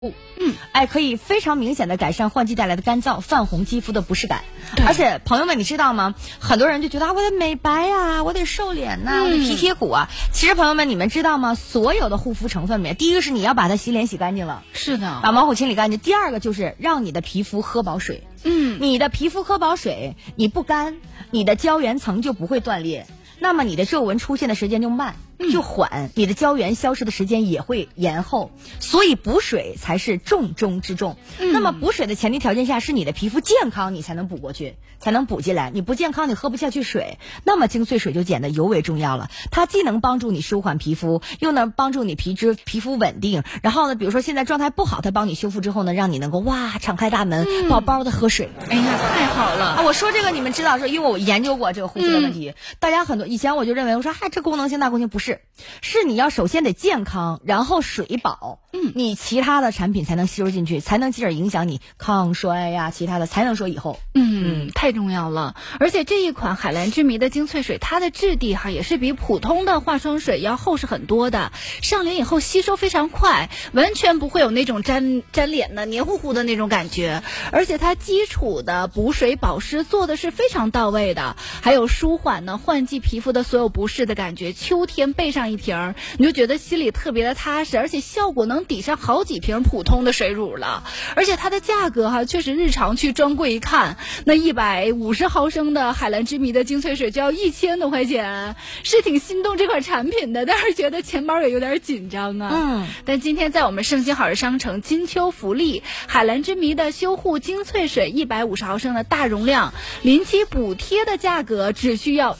可以非常明显的改善换季带来的干燥、泛红肌肤的不适感。而且朋友们，你知道吗？很多人就觉得我得美白啊，我得瘦脸呐，我得皮贴骨啊。其实朋友们，你们知道吗？所有的护肤成分里面，第一个是你要把它洗脸洗干净了， 是的， 把毛孔清理干净。第二个就是让你的皮肤喝饱水。你的皮肤喝饱水，你不干，你的胶原层就不会断裂，那么你的皱纹出现的时间就慢。就缓，你的胶原消失的时间也会延后，所以补水才是重中之重。那么补水的前提条件下是你的皮肤健康，你才能补过去，才能补进来。你不健康，你喝不下去水，那么精粹水就显得尤为重要了。它既能帮助你舒缓皮肤，又能帮助你皮肤稳定。然后呢，比如说现在状态不好，它帮你修复之后呢，让你能够敞开大门，饱饱的喝水。 哎呀，太好了！ 我说这个你们知道，因为我研究过这个护肤的问题。大家很多以前我就认为我说这功能性大功能不是。是你要首先得健康，然后水饱，你其他的产品才能吸收进去，才能进而影响你抗衰呀，其他的才能说以后。 太重要了。而且这一款海蓝之谜的精粹水，它的质地也是比普通的化妆水要厚实很多的，上脸以后吸收非常快，完全不会有那种粘脸的黏糊糊的那种感觉。而且它基础的补水保湿做的是非常到位的，还有舒缓呢换季皮肤的所有不适的感觉。秋天备上一瓶，你就觉得心里特别的踏实，而且效果能抵上好几瓶普通的水乳了。而且它的价格确实日常去专柜一看，那150毫升的海蓝之谜的精粹水就要1000多块钱，是挺心动这款产品的，但是觉得钱包也有点紧张啊。但今天在我们盛京好日商城金秋福利，海蓝之谜的修护精粹水150毫升的大容量，临期补贴的价格只需要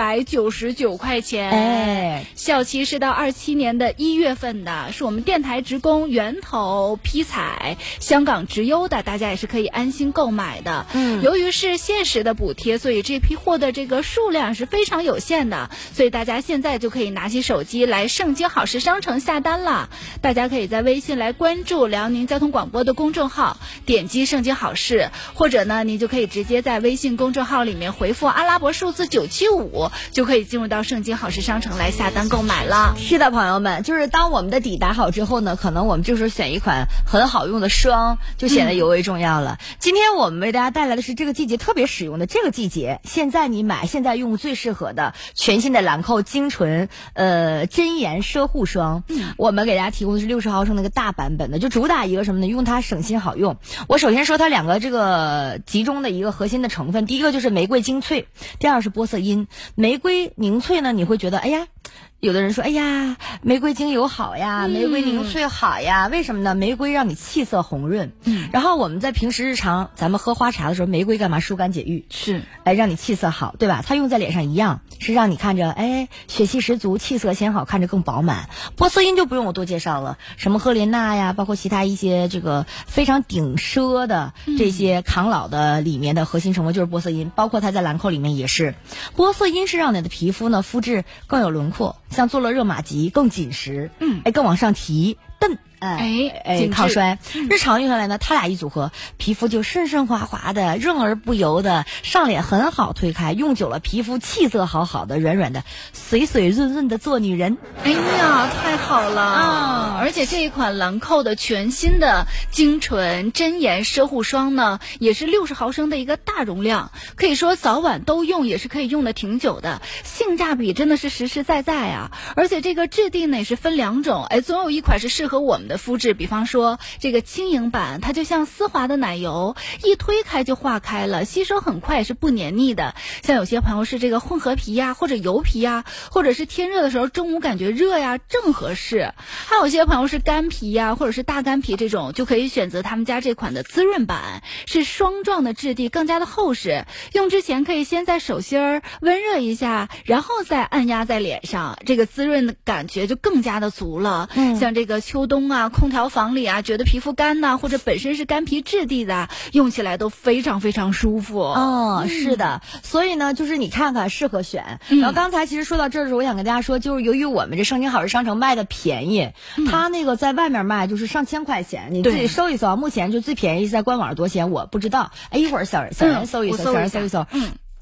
199块钱。效期是到27年的1月份的，是我们电台职工源头批采，香港直邮的，大家也是可以安心购买的。由于是限时的补贴，所以这批货的这个数量是非常有限的，所以大家现在就可以拿起手机来盛京好事商城下单了。大家可以在微信来关注辽宁交通广播的公众号，点击盛京好事，或者呢您就可以直接在微信公众号里面回复阿拉伯数字975，就可以进入到盛京好事商城来下单购买了。 是的，朋友们，就是当我们的底打好之后呢，可能我们这时候选一款很好用的霜就显得尤为重要了。今天我们为大家带来的是这个季节特别使用的，这个季节现在你买现在用最适合的全新的兰蔻精纯真颜奢护霜。我们给大家提供的是60毫升那个大版本的，就主打一个什么呢？用它省心好用。我首先说它两个这个集中的一个核心的成分，第一个就是玫瑰精粹，第二是玻色因。玫瑰凝萃呢，你会觉得有的人说玫瑰精油好呀，玫瑰凝萃好呀，为什么呢？玫瑰让你气色红润。然后我们在平时日常咱们喝花茶的时候，玫瑰干嘛？疏肝解郁， 是让你气色好，对吧？它用在脸上一样，是让你看着血气十足，气色显好，看着更饱满。玻色因就不用我多介绍了，什么赫莲娜呀，包括其他一些这个非常顶奢的这些抗老的里面的核心成分就是玻色因，包括它在兰蔻里面也是。玻色因是让你的皮肤呢肤质更有轮廓，像做了热玛吉，更紧实，更往上提，瞪。抗衰。日常用下来呢，它俩一组合，皮肤就顺顺滑滑的，润而不油的，上脸很好推开，用久了皮肤气色好好的，软软的，水水润润的做女人。 哎呀，太好了！而且这一款兰蔻的全新的精纯真颜奢护霜呢，也是60毫升的一个大容量，可以说早晚都用，也是可以用的挺久的，性价比真的是实实在在啊！而且这个质地呢也是分2种，总有一款是适合我们的肤质，比方说这个轻盈版，它就像丝滑的奶油，一推开就化开了，吸收很快，也是不黏腻的。像有些朋友是这个混合皮呀，或者油皮呀，或者是天热的时候中午感觉热呀，正合适。还有些朋友是干皮呀，或者是大干皮，这种就可以选择他们家这款的滋润版，是霜状的质地，更加的厚实。用之前可以先在手心儿温热一下，然后再按压在脸上，这个滋润的感觉就更加的足了。像这个秋冬啊，空调房里啊，觉得皮肤干呐，或者本身是干皮质地的，用起来都非常非常舒服。 是的，所以呢，就是你看看适合选。然后刚才其实说到这儿的时候，我想跟大家说，就是由于我们这盛京好日商城卖的便宜，它那个在外面卖就是上千块钱，你自己搜一搜，目前就最便宜在官网上多少钱我不知道。一会儿小人搜一搜，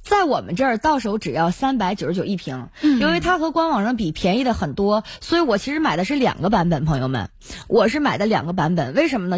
在我们这儿到手只要399一瓶，由于它和官网上比便宜的很多，所以我其实买的是2个版本，朋友们，我是买的2个版本，为什么呢？